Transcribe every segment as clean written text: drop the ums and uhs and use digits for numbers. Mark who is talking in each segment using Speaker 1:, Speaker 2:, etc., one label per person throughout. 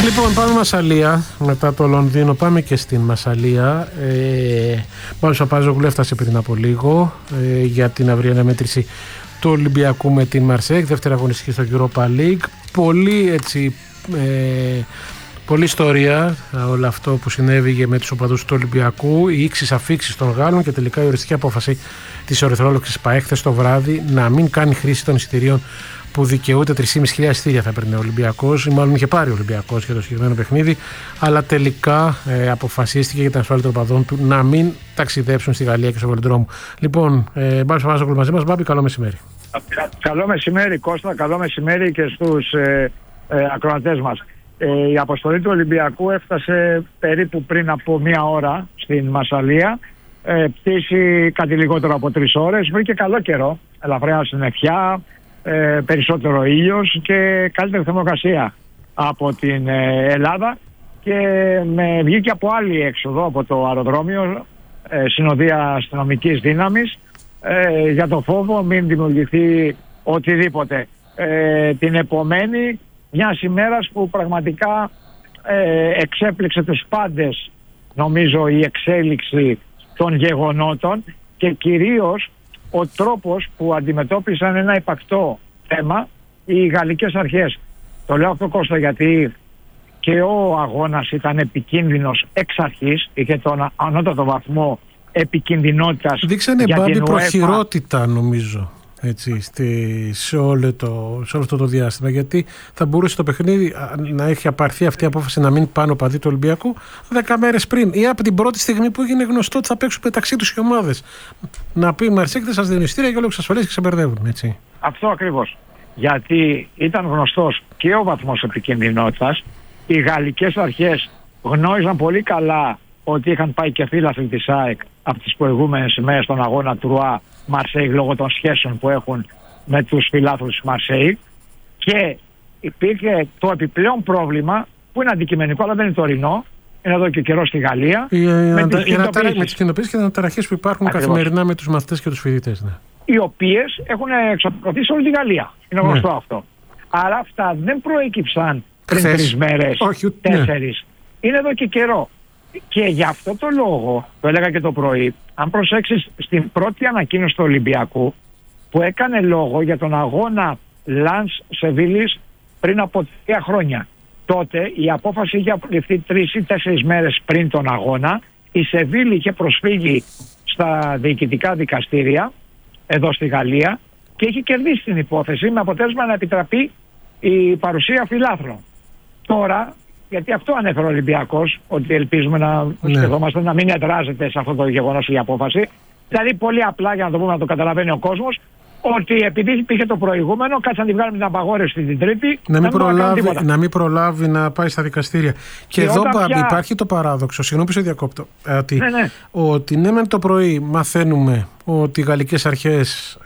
Speaker 1: Λοιπόν, πάμε Μασσαλία. Μετά το Λονδίνο πάμε και στην Μασσαλία. Πάλι ο Πάζογλου έφτασε πριν από λίγο για την αυριανή μέτρηση του Ολυμπιακού με την Μαρσέικ, δεύτερη αγωνιστική στο Europa League. Πολλή ιστορία όλο αυτό που συνέβη με τους οπαδούς του Ολυμπιακού, οι ήξεις αφήξεις των Γάλλων και τελικά η οριστική απόφαση της Ερυθρόλευκης ΠΑΕ χθες το βράδυ να μην κάνει χρήση των εισιτηρίων που δικαιούται 3.500 εισιτήρια θα παίρνει ο Ολυμπιακός, ή μάλλον είχε πάρει ο Ολυμπιακός για το συγκεκριμένο παιχνίδι, αλλά τελικά αποφασίστηκε για την ασφάλεια των οπαδών του να μην ταξιδέψουν στη Γαλλία και στο Βελοντρόμου. Λοιπόν, Μπάμπης Παπάζογλου μαζί μας. Μπάμπη, καλό μεσημέρι.
Speaker 2: Καλό μεσημέρι Κώστα, καλό μεσημέρι και στους ακροατές μας. Η αποστολή του Ολυμπιακού έφτασε περίπου πριν από μία ώρα στην Μασσαλία. Πτήση κάτι λιγότερο από 3 ώρες. Βρήκε καλό καιρό, ελαφριά συννεφιά, περισσότερο ήλιος και καλύτερη θερμοκρασία από την Ελλάδα, και βγήκε από άλλη έξοδο από το αεροδρόμιο, συνοδεία αστυνομικής δύναμης, για το φόβο μην δημιουργηθεί οτιδήποτε. Την επομένη μιας ημέρας που πραγματικά εξέπληξε τους πάντες, νομίζω, η εξέλιξη των γεγονότων και κυρίως ο τρόπος που αντιμετώπισαν ένα υπαρκτό θέμα οι γαλλικές αρχές. Το λέω αυτό, Κώστα, γιατί και ο αγώνας ήταν επικίνδυνος εξ αρχής, είχε τον ανώτατο βαθμό επικινδυνότητας.
Speaker 1: Δείξανε Μπάμπη προχειρότητα, νομίζω, έτσι, σε όλο αυτό το διάστημα, γιατί θα μπορούσε το παιχνίδι να έχει απαρθεί αυτή η απόφαση να μην πάνω παδί του Ολυμπιακού 10 μέρες πριν ή από την πρώτη στιγμή που έγινε γνωστό ότι θα παίξουν μεταξύ τους οι ομάδες. Να πει η Μαρσέικ δεν σας δίνει εισιτήρια για λόγους ασφαλείας και ξεμπερδεύουν, έτσι.
Speaker 2: Αυτό ακριβώς. Γιατί ήταν γνωστός και ο βαθμός επικινδυνότητας. Οι γαλλικές αρχές γνώριζαν πολύ καλά ότι είχαν πάει και φύλαθλοι της ΑΕΚ από τις προηγούμενες ημέρες στον αγώνα Τρουά Μαρσέικ λόγω των σχέσεων που έχουν με τους φιλάθλους της Μαρσέικ, και υπήρχε το επιπλέον πρόβλημα που είναι αντικειμενικό αλλά δεν είναι τωρινό, είναι εδώ και καιρό στη Γαλλία, με τις
Speaker 1: κοινοποιήσεις και τις αναταραχές που υπάρχουν καθημερινά με τους μαθητές και τους φοιτητές. Ναι.
Speaker 2: Οι οποίες έχουν εξαπλωθεί σε όλη τη Γαλλία. Είναι γνωστό αυτό. Άρα αυτά δεν προέκυψαν πριν 3 μέρες, 4. Είναι εδώ και καιρό. Και γι' αυτό το λόγο, το έλεγα και το πρωί, αν προσέξεις στην πρώτη ανακοίνωση του Ολυμπιακού που έκανε λόγο για τον αγώνα Λανς Σεβίλης πριν από 3 χρόνια. Τότε η απόφαση είχε απολυφθεί 3 ή 4 μέρες πριν τον αγώνα. Η Σεβίλη είχε προσφύγει στα διοικητικά δικαστήρια εδώ στη Γαλλία και είχε κερδίσει την υπόθεση με αποτέλεσμα να επιτραπεί η παρουσία φιλάθλων. Τώρα, γιατί αυτό ανέφερε ο Ολυμπιακός, ότι ελπίζουμε να σκεφτόμαστε να μην εδράζεται σε αυτό το γεγονός η απόφαση. Δηλαδή, πολύ απλά, για να το πούμε, να το καταλαβαίνει ο κόσμος, ότι επειδή υπήρχε το προηγούμενο, κάτσε να τη βγάλουμε την απαγόρευση την Τρίτη.
Speaker 1: Να μην προλάβει να πάει στα δικαστήρια. Και εδώ υπάρχει το παράδοξο, συγγνώμη που σε διακόπτω, ότι ναι, μεν το πρωί μαθαίνουμε ότι οι γαλλικές αρχές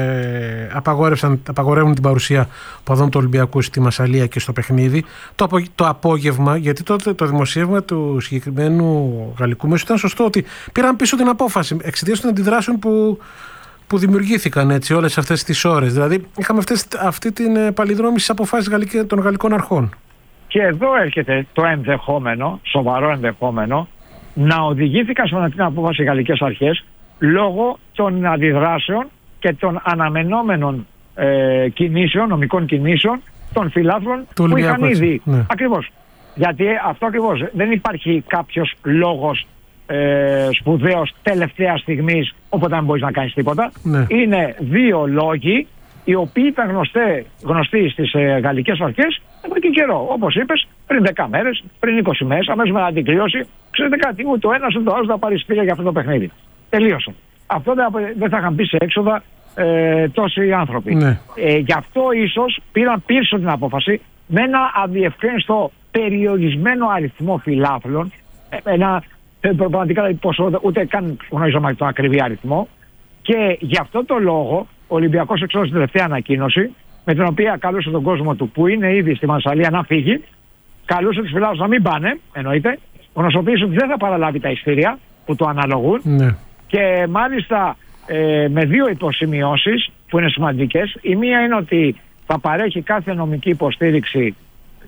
Speaker 1: απαγορεύουν την παρουσία παδών του Ολυμπιακού στη Μασσαλία και στο παιχνίδι. Το απόγευμα, γιατί τότε το δημοσίευμα του συγκεκριμένου γαλλικού μέσου ήταν σωστό, ότι πήραν πίσω την απόφαση εξαιτίας των αντιδράσεων που δημιουργήθηκαν, έτσι, όλες αυτές τις ώρες. Δηλαδή είχαμε αυτή την παλιδρόμηση στις αποφάσεις των γαλλικών αρχών.
Speaker 2: Και εδώ έρχεται το ενδεχόμενο, σοβαρό ενδεχόμενο, να οδηγήθηκαν σε αυτή την απόφαση οι γαλλικές αρχές λόγω των αντιδράσεων και των αναμενόμενων κινήσεων, νομικών κινήσεων των φιλάθλων που είχαν ήδη. Ναι. Ακριβώς. Γιατί αυτό ακριβώς. Δεν υπάρχει κάποιος λόγος σπουδαίος τελευταία στιγμής όποτε δεν μπορείς να κάνεις τίποτα. Ναι. Είναι 2 λόγοι οι οποίοι ήταν γνωστοί στις γαλλικές αρχές εδώ και καιρό. Όπως είπες, πριν 10 μέρες, πριν 20 μέρες, αμέσως μετά την κλήρωση, ξέρετε κάτι, ούτε ο ένας ούτε ο άλλος θα πάρει εισιτήρια για αυτό το παιχνίδι. Τελείωσε. Αυτό δεν θα είχαν πει σε έξοδα τόσοι άνθρωποι. Ναι. Γι' αυτό ίσως πήραν πίσω την απόφαση με ένα αδιευκρίνιστο περιορισμένο αριθμό φιλάθλων, ένα πραγματικά ποσό, ούτε καν γνωρίζαμε τον ακριβή αριθμό, και γι' αυτό το λόγο ο Ολυμπιακός εξώδησε την τελευταία ανακοίνωση, με την οποία καλούσε τον κόσμο του που είναι ήδη στη Μασσαλία να φύγει, καλούσε τους φιλάθλους να μην πάνε, εννοείται, γνωστοποίησε ότι δεν θα παραλάβει τα εισιτήρια που το αναλογούν. Ναι. Και μάλιστα με 2 υποσημειώσεις που είναι σημαντικές. Η μία είναι ότι θα παρέχει κάθε νομική υποστήριξη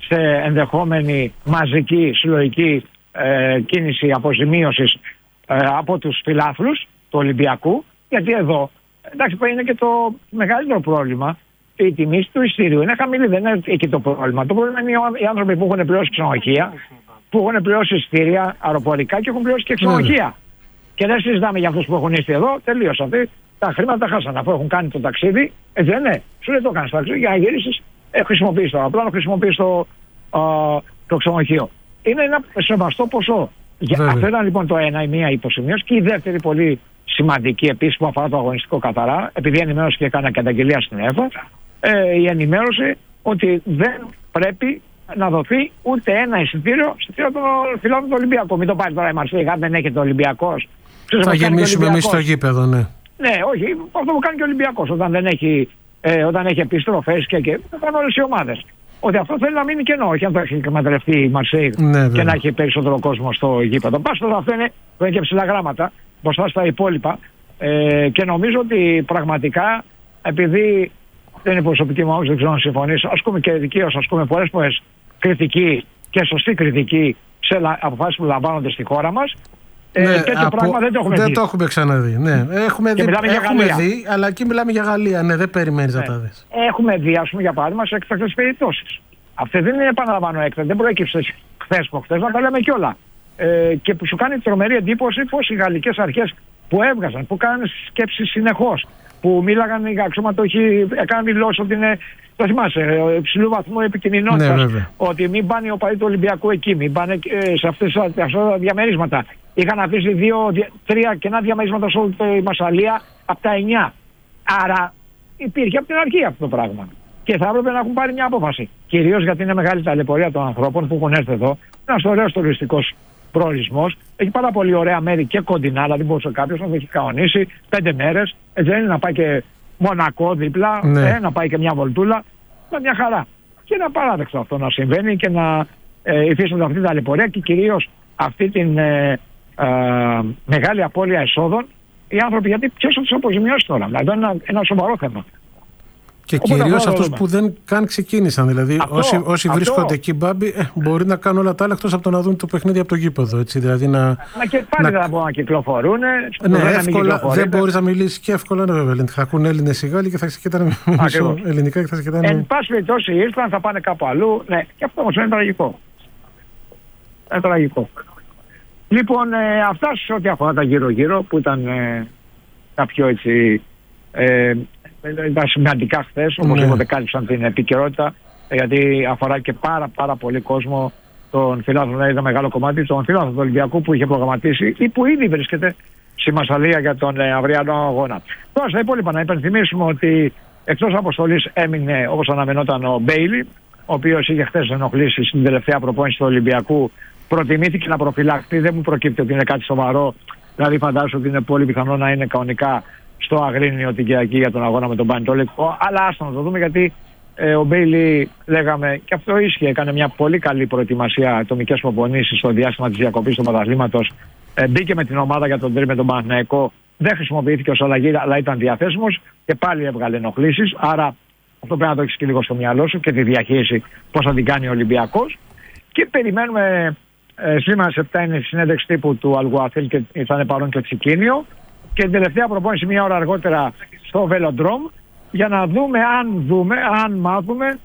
Speaker 2: σε ενδεχόμενη μαζική συλλογική κίνηση αποζημίωσης από τους φιλάθλους του Ολυμπιακού, γιατί εδώ εντάξει είναι και το μεγαλύτερο πρόβλημα. Η τιμή του εισιτηρίου είναι χαμηλή, δεν είναι εκεί το πρόβλημα. Το πρόβλημα είναι οι άνθρωποι που έχουν πληρώσει ξενοδοχεία, που έχουν πληρώσει εισιτήρια αεροπορικά και έχουν πληρώσει και ξενοδοχεία. Και δεν συζητάμε για αυτούς που έχουν έρθει εδώ, τελείωσαν. Τα χρήματα τα χάσανε αφού έχουν κάνει το ταξίδι. Έτσι δεν είναι. Σου λέει το κάνεις το ταξίδι για να γυρίσεις, χρησιμοποιείς το αεροπλάνο, χρησιμοποιείς το ξενοδοχείο. Είναι ένα σεβαστό ποσό. Αυτό ήταν λοιπόν το ένα, η μία υποσημείωση. Και η δεύτερη πολύ σημαντική επίσης που αφορά το αγωνιστικό καθαρά, επειδή ενημέρωσε και έκανα καταγγελία στην ΕΦΑ, η ενημέρωση ότι δεν πρέπει να δοθεί ούτε ένα εισιτήριο των φιλών του Ολυμπιακού. Μην το πάρει τώρα η Μαρσέιγα, αν δεν έχετε Ολυμπιακός.
Speaker 1: Θα γεμίσουμε εμείς το γήπεδο, ναι.
Speaker 2: Ναι, όχι, αυτό που κάνει και ο Ολυμπιακός. Όταν έχει επιστροφές και πάνε όλες οι ομάδες. Ότι αυτό θέλει να μείνει κενό, όχι αν το έχει εκμεταλλευτεί η Μαρσέιγα και να έχει περισσότερο κόσμο στο γήπεδο. Πάσχετο αυτό είναι και ψηλά γράμματα μπροστά στα υπόλοιπα. Και νομίζω ότι πραγματικά, επειδή δεν είναι προσωπική μου άποψη, δεν ξέρω να συμφωνήσω, ασκούμε και δικαίως, ασκούμε πολλές φορές κριτική και σωστή κριτική σε αποφάσεις που λαμβάνονται στη χώρα μας. Τέτοιο πράγμα δεν το έχουμε δει.
Speaker 1: Δεν το έχουμε ξαναδεί. Ναι. Έχουμε δει, αλλά εκεί μιλάμε για Γαλλία. Ναι, δεν περιμένεις να τα δεις.
Speaker 2: Έχουμε δει, ας πούμε, για παράδειγμα, σε έκτακτες περιπτώσεις. Αυτή δεν είναι, επαναλαμβάνω, έκτακτη. Δεν προέκυψε χθες να τα λέμε κιόλα. Και που σου κάνει τρομερή εντύπωση πως οι γαλλικές αρχές που έβγαζαν, που κάνανε σκέψεις συνεχώς, που μίλαγαν οι αξιωματούχοι, έκαναν δηλώσεις ότι είναι, το θυμάσαι, υψηλού βαθμού επικοινωνίας, ότι μην πάνε ο παδί του Ολυμπιακού εκεί, μην πάνε σε αυτά τα διαμερίσματα. Είχαν αφήσει 2-3 κενά διαμερίσματα σε όλη τη Μασσαλία από τα 9. Άρα υπήρχε από την αρχή αυτό το πράγμα. Και θα έπρεπε να έχουν πάρει μια απόφαση. Κυρίως γιατί είναι μεγάλη ταλαιπωρία των ανθρώπων που έχουν έρθει εδώ. Ένας ωραίος τουριστικός προορισμός. Έχει πάρα πολύ ωραία μέρη και κοντινά. Δηλαδή μπορούσε κάποιος να το έχει κανονίσει 5 μέρες. Έτσι δεν είναι να πάει και Μονακό δίπλα, να πάει και μια βολτούλα. Με μια χαρά. Και είναι απαράδεκτο αυτό να συμβαίνει και να υφίστανται αυτή την ταλαιπωρία και κυρίως αυτή την μεγάλη απώλεια εσόδων οι άνθρωποι. Γιατί ποιος θα τους αποζημιώσει τώρα? Δηλαδή είναι ένα σοβαρό θέμα.
Speaker 1: Και κυρίως αυτούς που δεν καν ξεκίνησαν. Δηλαδή, όσοι βρίσκονται εκεί, Μπάμπη, μπορεί να κάνουν όλα τα άλλα εκτός από το να δουν το παιχνίδι από το γήπεδο. Έτσι, δηλαδή
Speaker 2: Μα και πάλι δεν μπορούν να κυκλοφορούν.
Speaker 1: Ναι, εύκολα. Δεν μπορείς να μιλήσεις και εύκολα. Ναι, βέβαια. Θα ακούν Έλληνες οι Γάλλοι και θα ξεκινάνε ελληνικά και θα ξεκινάνε.
Speaker 2: Εν πάση περιπτώσει ήρθαν, θα πάνε κάπου αλλού. Ναι, και αυτό όμως είναι τραγικό. Είναι τραγικό. Λοιπόν, αυτά σε ό,τι αφορά τα γύρω-γύρω που ήταν τα πιο έτσι. Ήταν σημαντικά χθες, όπως είπατε, κάλυψαν την επικαιρότητα, γιατί αφορά και πάρα πολύ κόσμο των φιλάθλων. Ένα μεγάλο κομμάτι των φιλάθλων του Ολυμπιακού που είχε προγραμματίσει ή που ήδη βρίσκεται στη Μασσαλία για τον αυριανό αγώνα. Τώρα στα υπόλοιπα να υπενθυμίσουμε ότι εκτός αποστολής έμεινε, όπως αναμενόταν, ο Μπέιλι, ο οποίος είχε χθες ενοχλήσει στην τελευταία προπόνηση του Ολυμπιακού. Προτιμήθηκε να προφυλαχθεί, δεν μου προκύπτει ότι είναι κάτι σοβαρό. Δηλαδή φαντάζομαι ότι είναι πολύ πιθανό να είναι κανονικά στο Αγρίνιο την Κυριακή για τον αγώνα με τον Πανετολικό. Αλλά άστο να το δούμε, γιατί ο Μπέιλι, λέγαμε, και αυτό ίσχυε, έκανε μια πολύ καλή προετοιμασία, ατομικές προπονήσεις στο διάστημα της διακοπής του πρωταθλήματος. Μπήκε με την ομάδα για τον τρί με τον Παναθηναϊκό. Δεν χρησιμοποιήθηκε ως αλλαγή, αλλά ήταν διαθέσιμος και πάλι έβγαλε ενοχλήσεις. Άρα αυτό πρέπει να το έχεις και λίγο στο μυαλό σου και τη διαχείριση πώς θα την κάνει ο Ολυμπιακός. Και περιμένουμε. Σήμερα σε 7 είναι η συνέντευξη τύπου του Αλγουαθίλ και θα είναι παρόν και ο Τσικίνιο. Και την τελευταία προπόνηση μια ώρα αργότερα στο Βελοντρόμ για να αν μάθουμε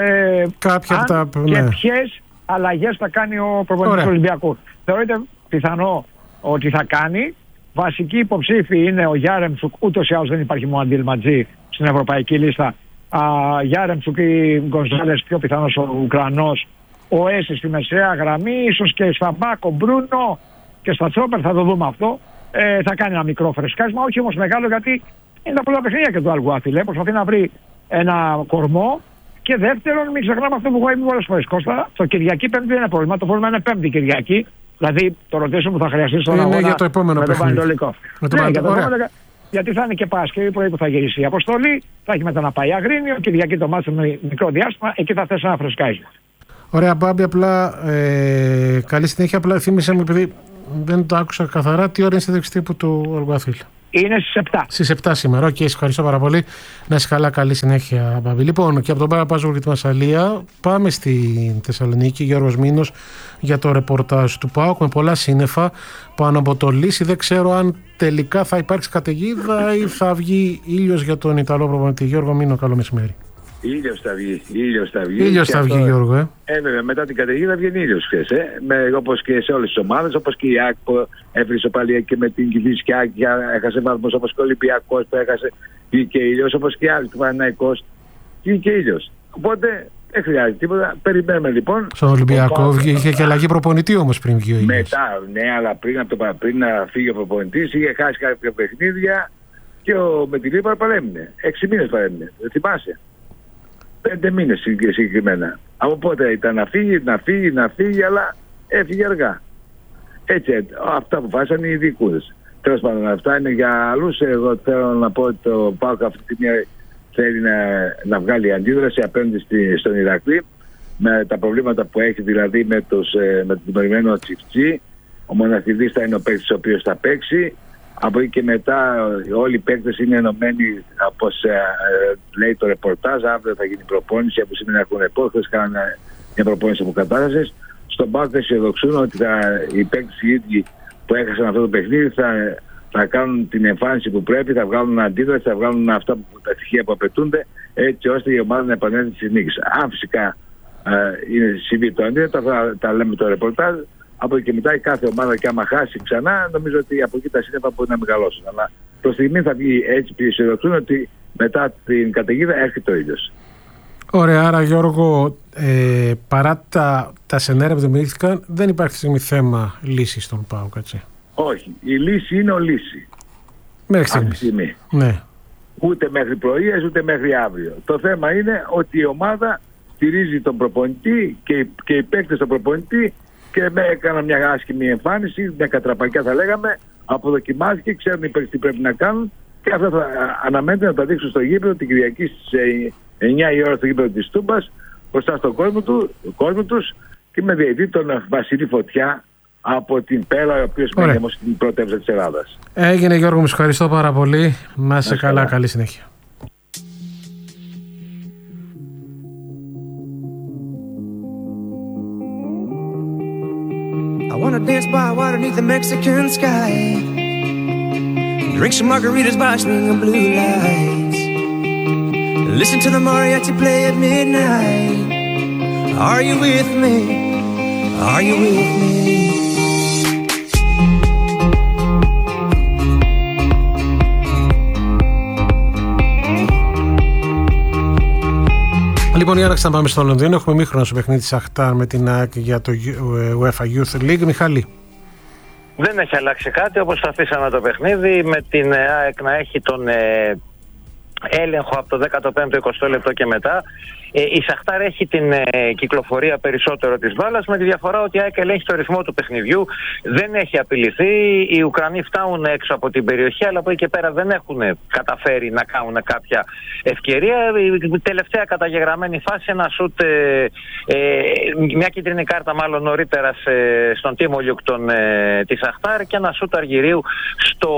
Speaker 2: και ποιες αλλαγές θα κάνει ο προπονητής του Ολυμπιακού. Θεωρείται πιθανό ότι θα κάνει. Βασική υποψήφοι είναι ο Γιάρεμτσουκ, ούτως ή άλλως δεν υπάρχει Μουαντίλ Ματζή στην ευρωπαϊκή λίστα. Γιάρεμτσουκ ή Γκονζάλες, πιο πιθανός ο Ουκρανός. Ο Έση στη μεσαία γραμμή, ίσως και στα Μπάκο Μπρούνο και στα Τσόπερ, θα το δούμε αυτό. Θα κάνει ένα μικρό φρεσκάσμα, όχι όμως μεγάλο, γιατί είναι τα πολλά παιχνίδια και του Αλγουάθιλ. Προσπαθεί να βρει ένα κορμό. Και δεύτερον, μην ξεχνάμε αυτό που έχω πει πολλές φορές, Κώστα. Το Κυριακή Πέμπτη δεν είναι πρόβλημα. Το πρόβλημα είναι Πέμπτη Κυριακή. Δηλαδή το ρωτήσω που θα χρειαστεί στον αγώνα
Speaker 1: για το επόμενο παιχνίδι.
Speaker 2: Γιατί θα είναι και Παρασκευή πρωί που θα γυρίσει η αποστολή, θα έχει μετά να πάει Αγρίνιο, Κυριακή το μάτι με μικρό διάστημα, εκεί θα θέσει ένα φρεσκάκι.
Speaker 1: Ωραία, Μπάμπη, απλά καλή συνέχεια. Απλά θύμισε μου, επειδή δεν το άκουσα καθαρά, τι ώρα είναι η συνέντευξη τύπου του Αλγουαθίλ?
Speaker 2: Είναι στις 7.
Speaker 1: Στις 7 σήμερα. Οκ, ευχαριστώ πάρα πολύ. Να είσαι καλά, καλή συνέχεια, Μπαμπή. Λοιπόν, και από τον Πάζο και τη Μασσαλία πάμε στη Θεσσαλονίκη. Γιώργος Μήνος για το ρεπορτάζ του ΠΑΟΚ με πολλά σύννεφα πάνω από το Λύση. Δεν ξέρω αν τελικά θα υπάρξει καταιγίδα ή θα βγει ήλιος για τον Ιταλό προπονητή. Γιώργο Μήνο, καλό μεσημέρι.
Speaker 3: Ήλιος θα βγει.
Speaker 1: Ήλιος θα βγει, Γιώργο.
Speaker 3: Βέβαια, μετά την καταιγίδα βγαίνει ήλιος χθες. Όπως και σε όλες τις ομάδες, όπως και η ΑΕΚ που έφυγε ισοπαλία και με την Κηφισιά και έχασε βαθμούς, όπως και ο Ολυμπιακός που έχασε, βγήκε ήλιος, όπως και οι άλλοι του Παναθηναϊκός, βγήκε ήλιος. Οπότε δεν χρειάζεται τίποτα. Περιμένουμε λοιπόν.
Speaker 1: Στον Ολυμπιακό είχε και αλλαγή προπονητή όμως πριν βγει ο ήλιος.
Speaker 3: Μετά, ναι, αλλά πριν να φύγει ο προπονητής, είχε χάσει κάποια παιχνίδια και με τη Λίβα παρέμεινε. 6 μήνες παρέμεινε. Δεν θυμάσαι. 5 μήνες συγκεκριμένα. Από πότε ήταν να φύγει, αλλά έφυγε αργά. Έτσι, αυτά που φάσανε οι ειδικούδες. Τέλος πάντων, αυτά είναι για άλλους. Εγώ θέλω να πω ότι το ΠΑΟΚ αυτή τη μία θέλει να βγάλει αντίδραση απέναντι στον Ηρακλή με τα προβλήματα που έχει, δηλαδή με τον τιμωρημένο Τσιφτσί. Ο Μοναχιδής θα είναι ο παίκτης ο οποίος θα παίξει. Από εκεί και μετά όλοι οι παίκτες είναι ενωμένοι, όπως λέει το ρεπορτάζ. Αύριο θα γίνει προπόνηση, από σήμερα έχουν ρεπόρτες, κάνουν μια προπόνηση αποκατάστασης. Στον ΠΑΟΚ θα αισιοδοξούν ότι οι παίκτες οι ίδιοι που έχασαν αυτό το παιχνίδι θα κάνουν την εμφάνιση που πρέπει, θα βγάλουν αντίδραση, θα βγάλουν τα στοιχεία που απαιτούνται, έτσι ώστε η ομάδα να επανέλθει στις νίκες. Αν φυσικά είναι συμβεί το αντίθετο, θα τα λέμε το ρεπορτάζ. Από εκεί και μετά η κάθε ομάδα και άμα χάσει ξανά, νομίζω ότι από εκεί τα σύννεφα μπορεί να μεγαλώσουν. Αλλά προς τη στιγμή θα βγει έτσι που αισιοδοξούν ότι μετά την καταιγίδα έρχεται ο ήλιος.
Speaker 1: Ωραία, άρα Γιώργο, παρά τα σενάρια που δημιουργήθηκαν, δεν υπάρχει στιγμή θέμα λύση στον ΠΑΟΚ, έτσι?
Speaker 3: Όχι, η λύση είναι ο λύση.
Speaker 1: Μέχρι στιγμή. Ναι.
Speaker 3: Ούτε μέχρι πρωίας, ούτε μέχρι αύριο. Το θέμα είναι ότι η ομάδα στηρίζει τον προπονητή και οι παίκτες τον προπονητή και έκανα μια άσχημη εμφάνιση, μια κατραπακιά θα λέγαμε, αποδοκιμάστηκε, ξέρουν οι παίκτες τι πρέπει να κάνουν και αυτά θα αναμένεται να τα δείξουν στο γήπεδο την Κυριακή στις 9 η ώρα στο γήπεδο της Τούμπας, μπροστά στον κόσμο τους και με διαιτητή τον Βασίλη Φωτιά από την Πέλα, ο οποίος μένει όμως στην πρωτεύουσα της Ελλάδας.
Speaker 1: Έγινε, Γιώργο, μου ευχαριστώ πάρα πολύ. Να είσαι καλά, καλή συνέχεια.
Speaker 4: I wanna dance by water beneath the Mexican sky, drink some margaritas by swinging blue lights, listen to the mariachi play at midnight. Are you with me? Are you with me?
Speaker 1: Λοιπόν, η άραξη να πάμε στο Λονδίνο. Έχουμε μήχρονο στο παιχνίδι της Αχτάρ με την ΑΕΚ για το UEFA Youth League. Μιχάλη.
Speaker 5: Δεν έχει αλλάξει κάτι, όπως θα αφήσαμε το παιχνίδι, με την ΑΕΚ να έχει τον έλεγχο από το 15ο-20 λεπτό και μετά. Η Σαχτάρ έχει την κυκλοφορία περισσότερο της μπάλας, με τη διαφορά ότι η ΑΕΚ ελέγχει το ρυθμό του παιχνιδιού, δεν έχει απειληθεί. Οι Ουκρανοί φτάνουν έξω από την περιοχή, αλλά από εκεί και πέρα δεν έχουν καταφέρει να κάνουν κάποια ευκαιρία. Η τελευταία καταγεγραμμένη φάση, ένα σούτ, μια κίτρινη κάρτα μάλλον νωρίτερα στον Τίμολιουκ της Σαχτάρ και ένα σούτ Αργυρίου στο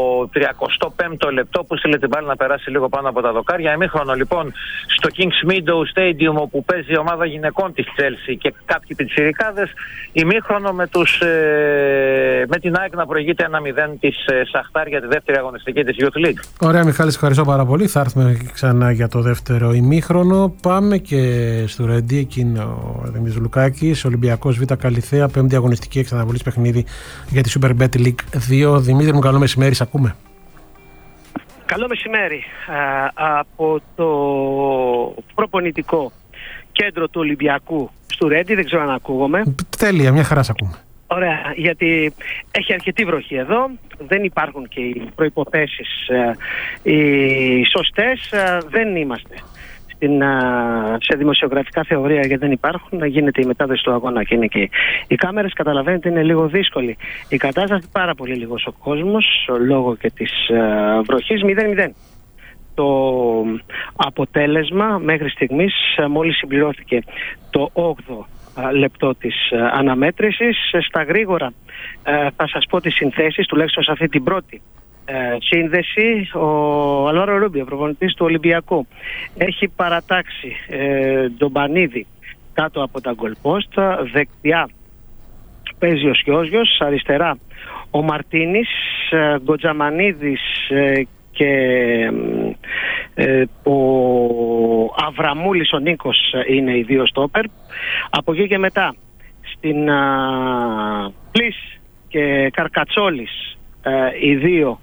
Speaker 5: 35ο λεπτό που στείλε την μπάλα να περάσει λίγο πάνω από τα δοκάρια. Εμίχρονο λοιπόν στο Kings Meadow Stadium, όπου παίζει η ομάδα γυναικών της Chelsea και κάποιοι πιτσιρικάδες, ημίχρονο με την ΑΕΚ να προηγείται 1-0 της Σαχτάρ για τη δεύτερη αγωνιστική της Youth League.
Speaker 1: Ωραία, Μιχάλη, ευχαριστώ πάρα πολύ. Θα έρθουμε ξανά για το δεύτερο ημίχρονο. Πάμε και στο Ρεντί, εκείνο ο Δημήτρης Λουκάκης, Ολυμπιακός Β' Καλιθέα, πέμπτη αγωνιστική εξαναβολής παιχνίδι για τη Super Bet League 2. Δημήτρη μου, καλό μεσημέρι, σ' ακούμε.
Speaker 6: Καλό μεσημέρι. Από το προπονητικό κέντρο του Ολυμπιακού στο Ρέντι, δεν ξέρω αν ακούγομαι.
Speaker 1: Τέλεια, μια χαρά σ' ακούμε.
Speaker 6: Ωραία, γιατί έχει αρκετή βροχή εδώ, δεν υπάρχουν και οι προϋποθέσεις οι σωστές, δεν είμαστε σε δημοσιογραφικά θεωρία, γιατί δεν υπάρχουν, να γίνεται η μετάδοση του αγώνα και είναι και οι κάμερες, καταλαβαίνετε, είναι λίγο δύσκολη η κατάσταση, πάρα πολύ λίγος ο κόσμος λόγω και της βροχής. 0-0 το αποτέλεσμα μέχρι στιγμής, μόλις συμπληρώθηκε το 8ο λεπτό της αναμέτρησης. Στα γρήγορα θα σας πω τις συνθέσεις, τουλάχιστον σε αυτή την πρώτη σύνδεση. Ο Αλβάρο Ρούμπιο, προπονητής του Ολυμπιακού, έχει παρατάξει τον Πανίδη κάτω από τα γκολπόστα. Δεξιά παίζει ο Σιόζιος, αριστερά ο Μαρτίνης, Γκοτζαμανίδης και ο Αβραμούλης ο Νίκος είναι οι δύο στόπερ. Από εκεί και μετά στην Πλής και Καρκατσόλης οι δύο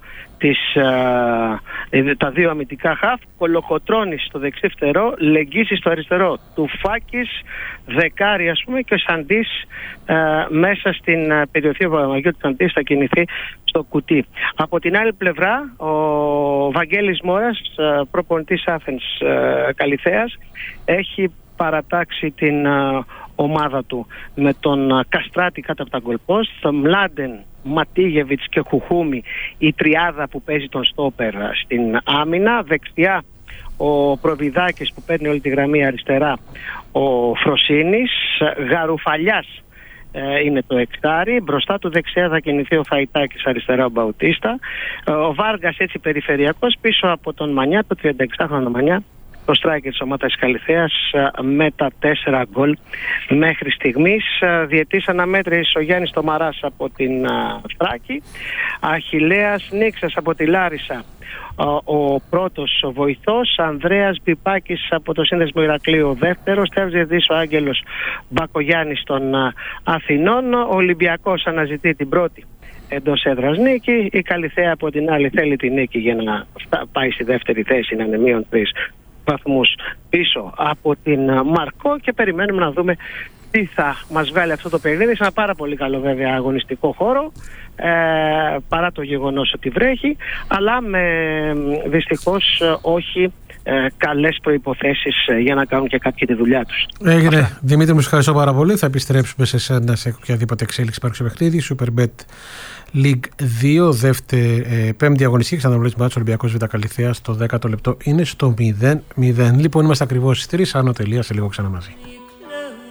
Speaker 6: τα δύο αμυντικά χαφ, Κολοκοτρώνης στο δεξί φτερό, Λεγγίσης στο αριστερό, Τουφάκης δεκάρι ας πούμε, και ο Σαντής μέσα στην περιοχή. Ο Παπαμαγιώτης Σαντής θα κινηθεί στο κουτί. Από την άλλη πλευρά ο Βαγγέλης Μόρας, προπονητής Άθενς Καλιθέας, έχει παρατάξει την ομάδα του με τον Καστράτη κάτω από τα γκολπόστ, Μλάντεν, Ματίγεβιτς και Χουχούμι, η τριάδα που παίζει τον στόπερ στην άμυνα. Δεξιά ο Προβιδάκης που παίρνει όλη τη γραμμή, αριστερά ο Φροσίνης. Γαρουφαλιάς είναι το εξάρι, μπροστά του δεξιά θα κινηθεί ο Φαϊτάκης, αριστερά ο Μπαουτίστα. Ο Βάργας έτσι περιφερειακός πίσω από τον Μανιά, το 36χρονο Μανιά, το striker της ομάδας Καλιθέας, με τα 4 γκολ μέχρι στιγμής. Διετής αναμέτρησης ο Γιάννης Τομαράς από την Θράκη, Αχιλλέας Νίξας από τη Λάρισα ο πρώτος βοηθός, Ανδρέας Μπιπάκης από το Σύνδεσμο Ηρακλείου ο δεύτερος, Τεύζης ο Άγγελος Μπακογιάννης των Αθηνών. Ο Ολυμπιακός αναζητεί την πρώτη εντός έδρας νίκη, η Καλιθέα από την άλλη θέλει την νίκη για να πάει στη δεύτερη θέση, να είναι μείον 3 βαθμούς πίσω από την Μαρκό, και περιμένουμε να δούμε τι θα μας βγάλει αυτό το παιχνίδι σε ένα πάρα πολύ καλό βέβαια αγωνιστικό χώρο, παρά το γεγονός ότι βρέχει, αλλά με δυστυχώς όχι καλές προϋποθέσεις για να κάνουν και κάποιοι τη δουλειά τους.
Speaker 1: Έγινε. Δημήτρη, μου ευχαριστώ πάρα πολύ. Θα επιστρέψουμε σε εσένα σε οποιαδήποτε εξέλιξη υπάρξει στο παιχνίδι. Superbet League 2, πέμπτη αγωνιστική, ξαναβολής μάτσο Ολυμπιακός Β' Καλιθέας, το 10ο λεπτό είναι στο 0-0. Λοιπόν, είμαστε ακριβώς στις 3, άνω τελεία, σε λίγο ξανά μαζί.